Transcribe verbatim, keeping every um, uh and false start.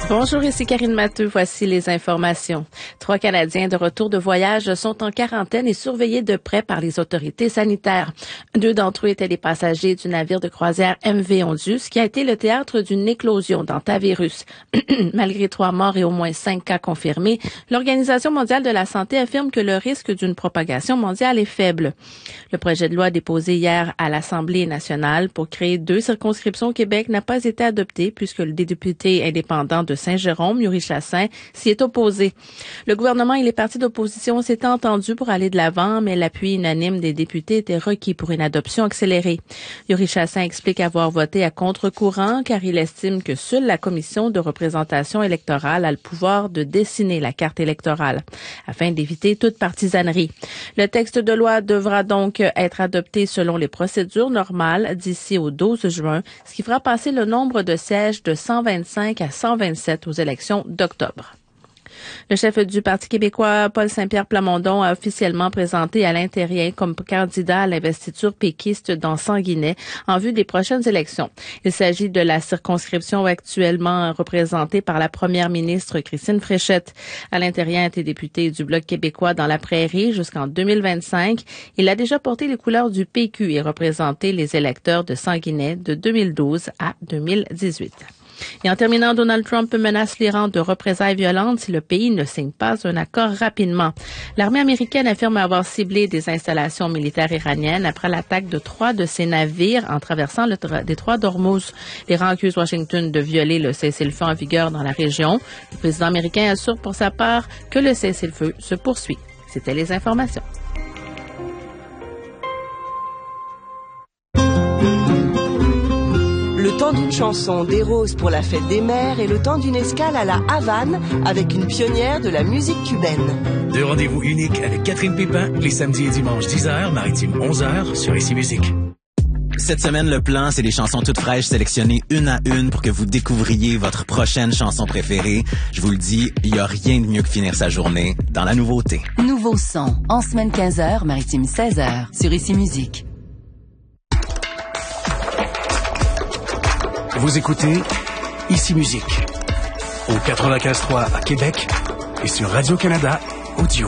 Bonjour, ici Karine Matteux. Voici les informations. Trois Canadiens de retour de voyage sont en quarantaine et surveillés de près par les autorités sanitaires. Deux d'entre eux étaient des passagers du navire de croisière M V Ondius, qui a été le théâtre d'une éclosion d'hantavirus. Malgré trois morts et au moins cinq cas confirmés, l'Organisation mondiale de la santé affirme que le risque d'une propagation mondiale est faible. Le projet de loi déposé hier à l'Assemblée nationale pour créer deux circonscriptions au Québec n'a pas été adopté puisque le député indépendant de Saint-Jérôme, Yuri Chassin, s'y est opposé. Le gouvernement et les partis d'opposition s'étaient entendus pour aller de l'avant, mais l'appui unanime des députés était requis pour une adoption accélérée. Yuri Chassin explique avoir voté à contre-courant car il estime que seule la commission de représentation électorale a le pouvoir de dessiner la carte électorale, afin d'éviter toute partisanerie. Le texte de loi devra donc être adopté selon les procédures normales d'ici au douze juin, ce qui fera passer le nombre de sièges de cent vingt-cinq à cent vingt-sept aux élections d'octobre. Le chef du Parti québécois, Paul Saint-Pierre Plamondon, a officiellement présenté à l'Intérien comme candidat à l'investiture péquiste dans Sanguinet en vue des prochaines élections. Il s'agit de la circonscription actuellement représentée par la première ministre Christine Fréchette. À l'Intérien a été député du Bloc québécois dans la Prairie jusqu'en deux mille vingt-cinq. Il a déjà porté les couleurs du P Q et représenté les électeurs de Sanguinet de deux mille douze à deux mille dix-huit. Et en terminant, Donald Trump menace l'Iran de représailles violentes si le pays ne signe pas un accord rapidement. L'armée américaine affirme avoir ciblé des installations militaires iraniennes après l'attaque de trois de ses navires en traversant le détroit d'Ormuz. L'Iran accuse Washington de violer le cessez-le-feu en vigueur dans la région. Le président américain assure pour sa part que le cessez-le-feu se poursuit. C'était les informations. Le temps d'une chanson, des roses pour la fête des mères et le temps d'une escale à la Havane avec une pionnière de la musique cubaine. Deux rendez-vous uniques avec Catherine Pépin, les samedis et dimanches dix heures, maritime onze heures sur Ici Musique. Cette semaine, le plan, c'est des chansons toutes fraîches sélectionnées une à une pour que vous découvriez votre prochaine chanson préférée. Je vous le dis, il n'y a rien de mieux que finir sa journée dans la nouveauté. Nouveau son, en semaine quinze heures, maritime seize heures sur Ici Musique. Vous écoutez Ici Musique au quatre-vingt-quinze trois à Québec et sur Radio-Canada Audio.